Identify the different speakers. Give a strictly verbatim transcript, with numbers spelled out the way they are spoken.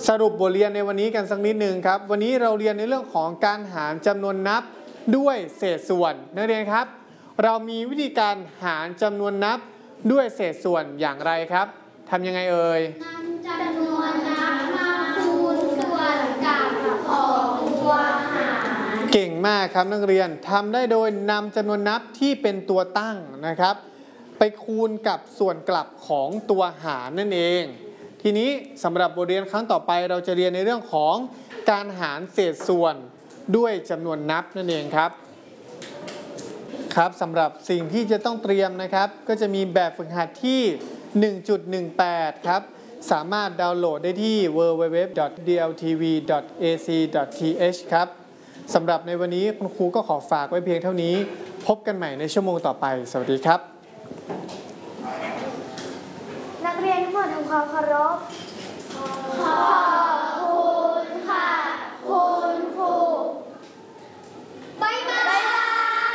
Speaker 1: สรุปบทเรียนในวันนี้กันสักนิดหนึ่งครับวันนี้เราเรียนในเรื่องของการหารจำนวนนับด้วยเศษส่วนนักเรียนครับเรามีวิธีการหารจำนวนนับด้วยเศษส่วนอย่างไรครับทำยังไงเอ่ย
Speaker 2: นำจำนวนนับมาคูณส่วนกับของตัวหาร
Speaker 1: เก่งมากครับนักเรียนทำได้โดยนำจำนวนนับที่เป็นตัวตั้งนะครับไปคูณกับส่วนกลับของตัวหารนั่นเองทีนี้สำหรับบทเรียนครั้งต่อไปเราจะเรียนในเรื่องของการหารเศษส่วนด้วยจำนวนนับนั่นเองครับครับสำหรับสิ่งที่จะต้องเตรียมนะครับก็จะมีแบบฝึกหัดที่ หนึ่งจุดหนึ่งแปด ครับสามารถดาวน์โหลดได้ที่ ดับเบิลยู ดับเบิลยู ดับเบิลยู ดอท ดี แอล ที วี ดอท เอ ซี ดอท ที เอช ครับสำหรับในวันนี้คุณครูก็ขอฝากไว้เพียงเท่านี้พบกันใหม่ในชั่วโมงต่อไปสวัสดีครับ
Speaker 2: นักเรียนทุกคนทำความเคารพ